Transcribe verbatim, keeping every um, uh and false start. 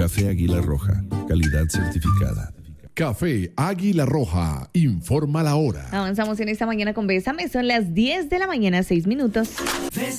Café Águila Roja, calidad certificada. Café Águila Roja, informa la hora. Avanzamos en esta mañana con Bésame, son las diez de la mañana, seis minutos.